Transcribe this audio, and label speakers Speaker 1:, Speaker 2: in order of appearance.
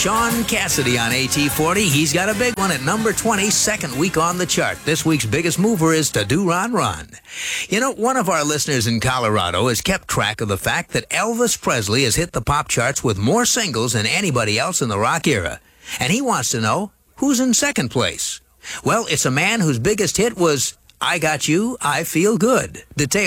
Speaker 1: Sean Cassidy on AT40. He's got a big one at number 20, second week on the chart. This week's biggest mover is To Do Ron Ron. You know, one of our listeners in Colorado has kept track of the fact that Elvis Presley has hit the pop charts with more singles than anybody else in the rock era. And he wants to know who's in second place. Well, it's a man whose biggest hit was I Got You, I Feel Good. Details